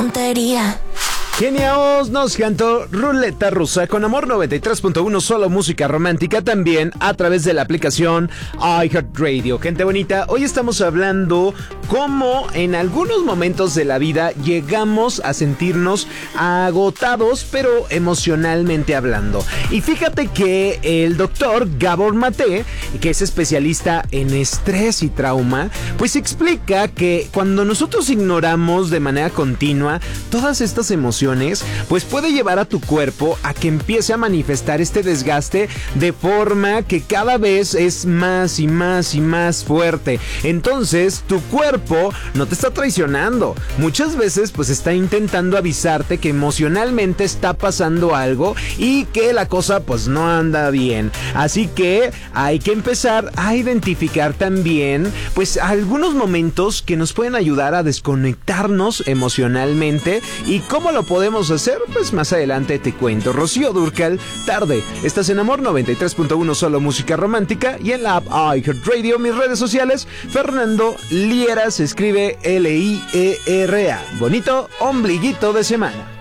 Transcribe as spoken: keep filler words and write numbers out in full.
tontería. Geniaos nos cantó Ruleta Rusa con Amor noventa y tres punto uno, solo música romántica, también a través de la aplicación iHeartRadio. Gente bonita, hoy estamos hablando cómo en algunos momentos de la vida llegamos a sentirnos agotados, pero emocionalmente hablando. Y fíjate que el doctor Gabor Mate, que es especialista en estrés y trauma, pues explica que cuando nosotros ignoramos de manera continua todas estas emociones, pues puede llevar a tu cuerpo a que empiece a manifestar este desgaste de forma que cada vez es más y más y más fuerte. Entonces tu cuerpo no te está traicionando, muchas veces pues está intentando avisarte que emocionalmente está pasando algo y que la cosa pues no anda bien. Así que hay que empezar a identificar también pues algunos momentos que nos pueden ayudar a desconectarnos emocionalmente. ¿Y cómo lo podemos hacer? Pues más adelante te cuento. Rocío Dúrcal, tarde. Estás en Amor noventa y tres punto uno, solo música romántica, y en la app iHeartRadio. Mis redes sociales, Fernando Liera, se escribe L I E R A. Bonito ombliguito de semana.